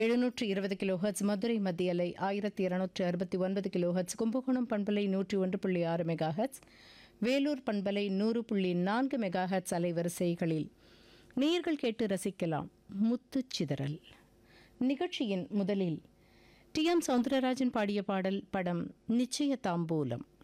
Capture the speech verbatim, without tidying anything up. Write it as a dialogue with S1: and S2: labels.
S1: எழுநூற்று இருபது kilo hertz Madurai மத்திய அலை ஆயிரத்தி இருநூற்று அறுபத்தி ஒன்பது கிலோ ஹெர்ட்ஸ் கும்பகோணம் பண்பலை நூற்றி ஒன்று புள்ளி ஆறு மெகா ஹெர்ட்ஸ் வேலூர் பண்பலை நூறு புள்ளி நான்கு மெகா ஹெர்ட்ஸ் அலைவரிசைகளில் நேயர்கள் கேட்டு ரசிக்கலாம் முத்துச் சிதறல். நிகழ்ச்சியின் முதலில் டி எம் சௌந்தரராஜன் பாடிய பாடல். படம் நிச்சய தாம்பூலம்.